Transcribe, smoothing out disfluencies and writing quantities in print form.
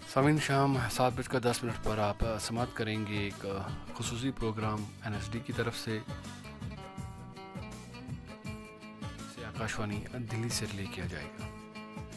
सामीन शाम 7:10 पर आप समाअत करेंगे एक खुसूसी प्रोग्राम NSD की तरफ से आकाशवाणी दिल्ली से रिले किया जाएगा।